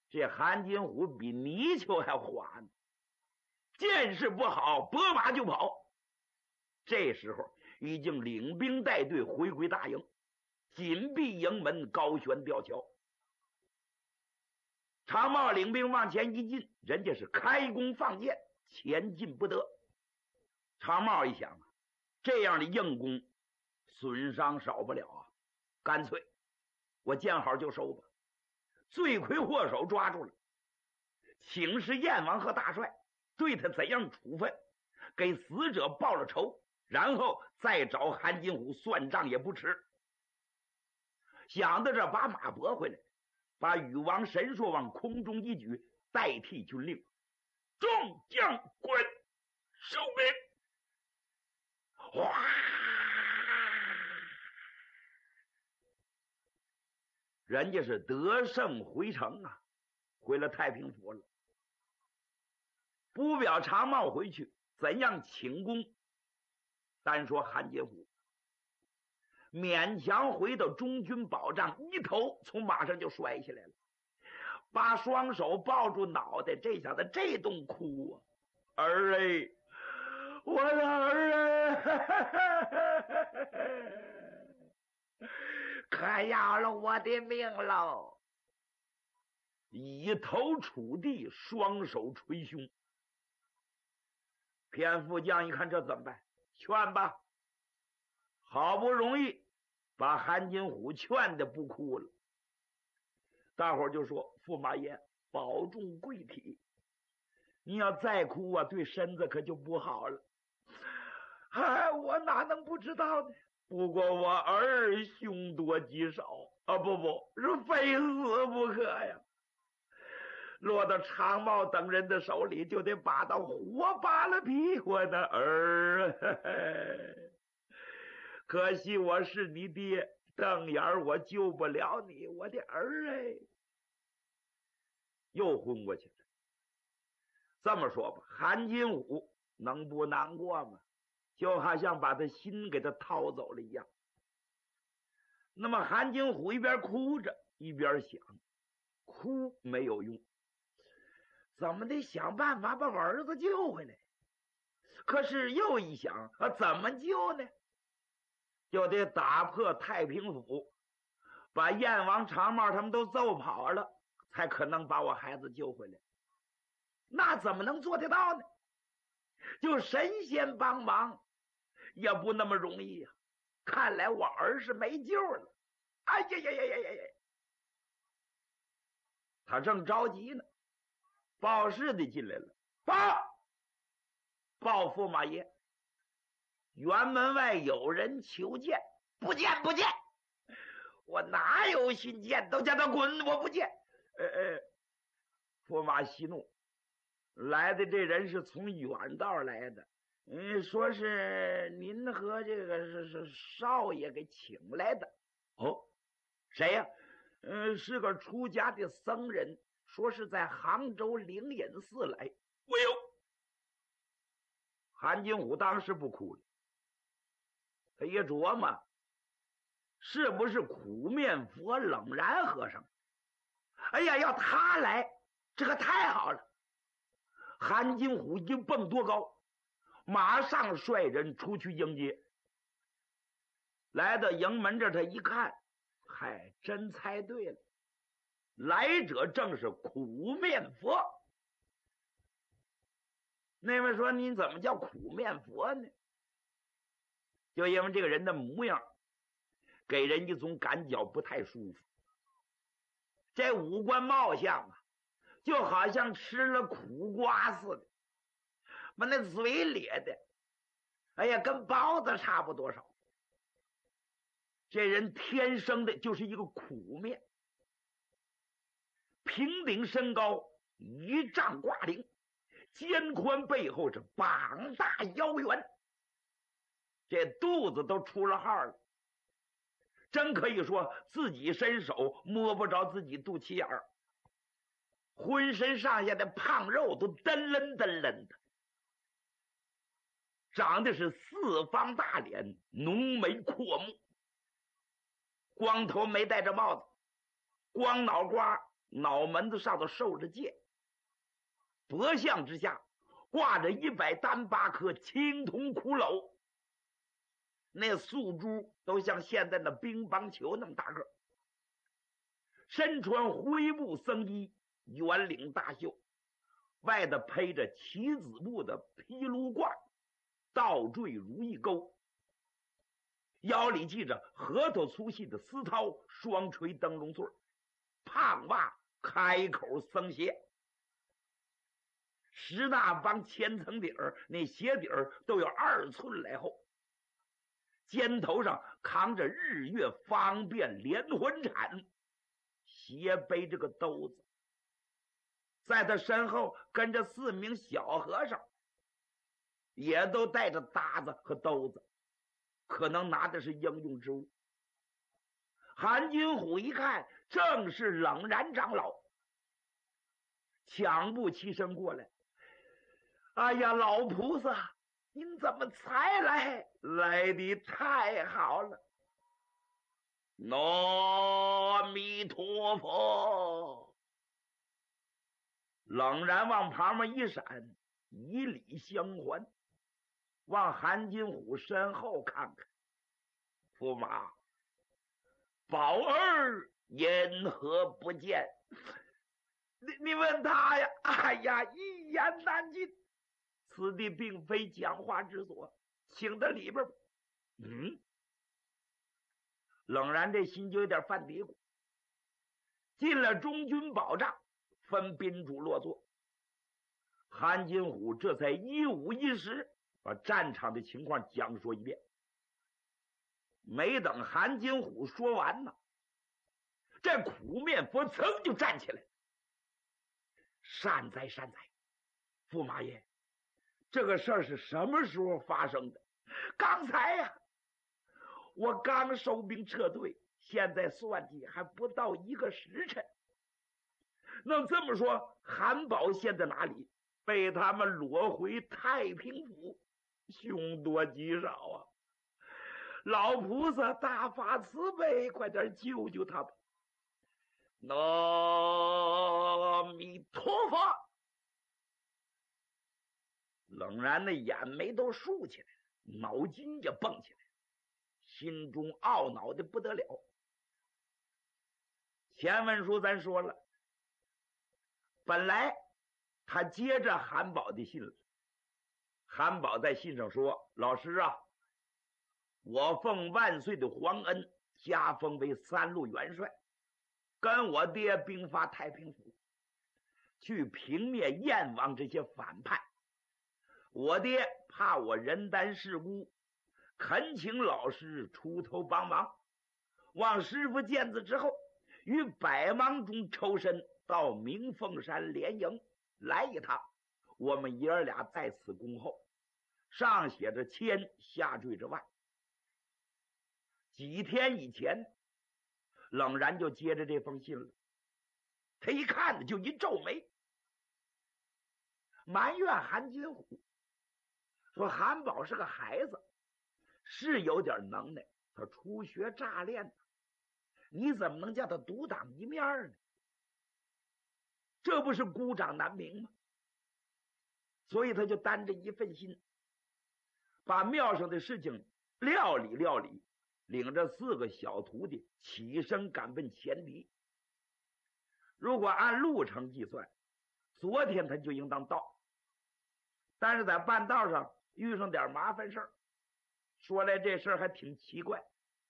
这韩金虎比泥鳅还滑呢，见势不好，拨马就跑。这时候已经领兵带队回归大营，紧闭营门，高悬吊桥。常茂领兵往前一进，人家是开弓放箭，前进不得。常茂一想啊，这样的硬攻损伤少不了啊，干脆我见好就收吧。罪魁祸首抓住了，请示燕王和大帅，对他怎样处分，给死者报了仇，然后再找韩金虎算账也不迟。想到这，把马拨回来，把禹王神说往空中一举，代替军令：众将官收兵！哗！人家是得胜回城啊，回了太平府了。不表常茂回去，怎样请功？单说韩金虎勉强回到中军保障，一头从马上就摔下来了，把双手抱住脑袋，这小子这顿哭啊！儿哎，我的儿哎，可要了我的命喽！以头触地，双手捶胸。偏副将一看这怎么办？劝吧。好不容易把韩金虎劝的不哭了，大伙儿就说：驸马爷保重贵体，你要再哭啊，对身子可就不好了。哎，我哪能不知道呢？不过我儿凶多吉少啊，不是非死不可呀。落到常茂等人的手里，就得把到活扒了皮。我的儿，嘿嘿，可惜我是你爹，瞪眼我救不了你，我的儿哎，又昏过去了。这么说吧，韩金虎能不难过吗？就好像把他心给他掏走了一样。那么韩金虎一边哭着一边想，哭没有用，怎么得想办法把我儿子救回来。可是又一想啊，怎么救呢？就得打破太平府，把燕王常茂他们都揍跑了，才可能把我孩子救回来。那怎么能做得到呢？就神仙帮忙也不那么容易啊！看来我儿是没救了。哎呀呀呀呀呀呀！他正着急呢，报事的进来了。报驸马爷，辕门外有人求见。不见，我哪有心见，都叫他滚，我不见。驸马息怒，来的这人是从远道来的，说是您和这个是少爷给请来的。哦，谁呀？是个出家的僧人，说是在杭州灵隐寺来。喂呦！韩金虎当时不哭了，他一琢磨，是不是苦面佛冷然和尚？哎呀，要他来，这可太好了！韩金虎一蹦多高，马上率人出去迎接。来到营门这，他一看，嗨，真猜对了，来者正是苦面佛。那位说：你怎么叫苦面佛呢？就因为这个人的模样给人一种感觉不太舒服，这五官貌相啊，就好像吃了苦瓜似的，把那嘴咧的，哎呀，跟包子差不多少。这人天生的就是一个苦面，平顶身高1丈挂零，肩宽背厚，是膀大腰圆，这肚子都出了号了，真可以说自己伸手摸不着自己肚脐眼儿，浑身上下的胖肉都噔楞噔楞的，长的是四方大脸，浓眉阔目，光头没戴着帽子，光脑瓜， 脑门子上头受着戒，脖项之下挂着138颗青铜骷髅，那素珠都像现在的乒乓球那么大个，身穿灰布僧衣，圆领大袖，外头披着棋子布的披炉褂，倒坠如意钩，腰里系着核桃粗细的丝绦，双垂灯笼穗，胖袜开口僧鞋，十那帮千层底儿，那鞋底儿都有2寸来厚，肩头上扛着日月方便连环铲，斜背着个兜子，在他身后跟着4名小和尚，也都带着搭子和兜子，可能拿的是应用之物。韩金虎一看，正是冷然长老，抢步起身过来。哎呀，老菩萨，您怎么才来？来的太好了！阿弥陀佛！冷然往旁边一闪，以礼相还，往韩金虎身后看看。驸马，宝儿因何不见？你问他呀？哎呀，一言难尽。此地并非讲话之所，请到里边吧。冷然这心就有点犯嘀咕。进了中军宝帐，分宾主落座。韩金虎这才一五一十把战场的情况讲说一遍。没等韩金虎说完呢，这苦面佛噌就站起来。善哉善哉，驸马爷，这个事儿是什么时候发生的？刚才呀，我刚收兵撤退，现在算计还不到1个时辰。那这么说，韩宝现在哪里？被他们裸回太平府，凶多吉少啊！老菩萨大发慈悲，快点救救他吧！阿弥陀佛！冷然的眼眉都竖起来，脑筋就蹦起来，心中懊恼的不得了。前文书咱说了，本来他接着韩宝的信了，韩宝在信上说：“老师啊，我奉万岁的皇恩，加封为3路元帅，跟我爹兵发太平府，去平灭燕王这些反叛。我爹怕我人单势孤，恳请老师出头帮忙。望师傅见字之后，于百忙中抽身到明凤山联营来一趟，我们爷儿俩在此恭候。”上写着千，下缀着万。几天以前，冷然就接着这封信了。他一看就一皱眉，埋怨韩金虎，说韩宝是个孩子，是有点能耐，他初学乍练，你怎么能叫他独当一面呢？这不是孤掌难鸣吗？所以他就担着一份心，把庙上的事情料理料理，领着4个小徒弟起身赶奔前敌。如果按路程计算，昨天他就应当到，但是在半道上遇上点麻烦事儿。说来这事儿还挺奇怪，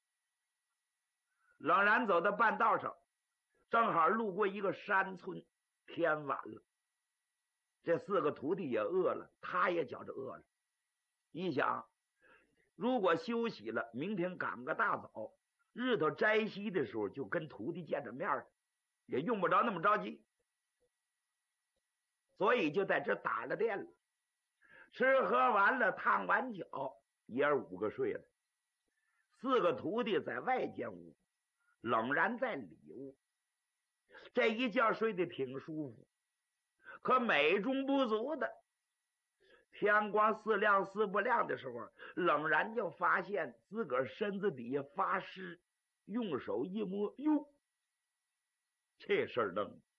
冷然走到半道上，正好路过一个山村，天晚了，这4个徒弟也饿了，他也觉着饿了。一想，如果休息了，明天赶个大早，日头摘西的时候就跟徒弟见着面了，也用不着那么着急，所以就在这打了电了。吃喝完了，烫完脚，爷儿5个睡了，4个徒弟在外间屋，冷然在里屋。这一觉睡得挺舒服，可美中不足的，天光4亮4不亮的时候，冷然就发现自个儿身子底下发湿，用手一摸，哟， 这事儿弄